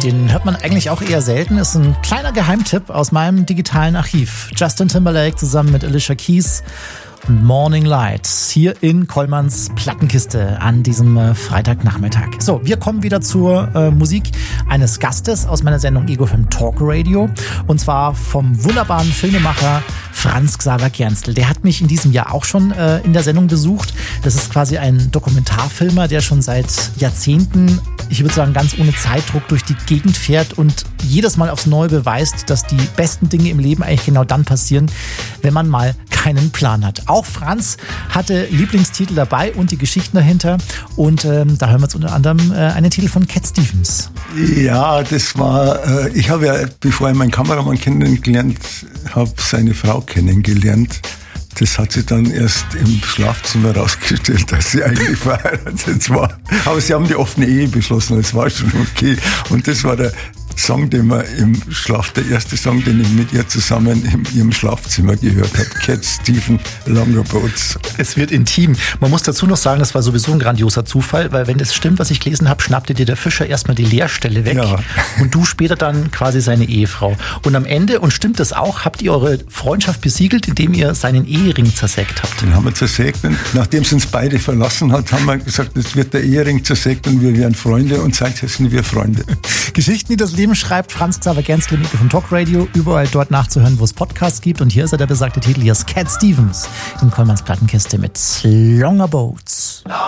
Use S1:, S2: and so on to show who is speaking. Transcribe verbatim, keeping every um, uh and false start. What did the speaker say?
S1: Den hört man eigentlich auch eher selten. Ist ein kleiner Geheimtipp aus meinem digitalen Archiv. Justin Timberlake zusammen mit Alicia Keys und Morning Light hier in Kollmanns Plattenkiste an diesem äh, Freitagnachmittag. So, wir kommen wieder zur äh, Musik eines Gastes aus meiner Sendung Ego Film Talk Radio, und zwar vom wunderbaren Filmemacher Franz Xaver Gernstel. Der hat mich in diesem Jahr auch schon äh, in der Sendung besucht. Das ist quasi ein Dokumentarfilmer, der schon seit Jahrzehnten, ich würde sagen, ganz ohne Zeitdruck durch die Gegend fährt und jedes Mal aufs Neue beweist, dass die besten Dinge im Leben eigentlich genau dann passieren, wenn man mal keinen Plan hat. Auch Franz hatte Lieblingstitel dabei und die Geschichten dahinter, und ähm, da hören wir jetzt unter anderem äh, einen Titel von Cat Stevens.
S2: Ja, das war, äh, ich habe ja, bevor ich meinen Kameramann kennengelernt habe, seine Frau kennengelernt. Das hat sich dann erst im Schlafzimmer rausgestellt, dass sie eigentlich verheiratet war. Aber sie haben die offene Ehe beschlossen, das war schon okay. Und das war der Song, den man im Schlaf, der erste Song, den ich mit ihr zusammen in ihrem Schlafzimmer gehört habe. Cat Stevens, Longer Boats.
S1: Es wird intim. Man muss dazu noch sagen, das war sowieso ein grandioser Zufall, weil wenn das stimmt, was ich gelesen habe, schnappte dir der Fischer erstmal die Leerstelle weg, ja, und du später dann quasi seine Ehefrau. Und am Ende, und stimmt das auch, habt ihr eure Freundschaft besiegelt, indem ihr seinen Ehering zersägt habt.
S2: Den haben wir zersägt, und nachdem es uns beide verlassen hat, haben wir gesagt, es wird der Ehering zersägt und wir werden Freunde, und seither sind wir Freunde.
S1: Geschichten, die das Leben schreibt, Franz Xaver Gernstel vom Talk Radio, überall dort nachzuhören, wo es Podcasts gibt. Und hier ist er, der besagte Titel, hier ist Cat Stevens in Kollmanns Plattenkiste mit Longer Boats.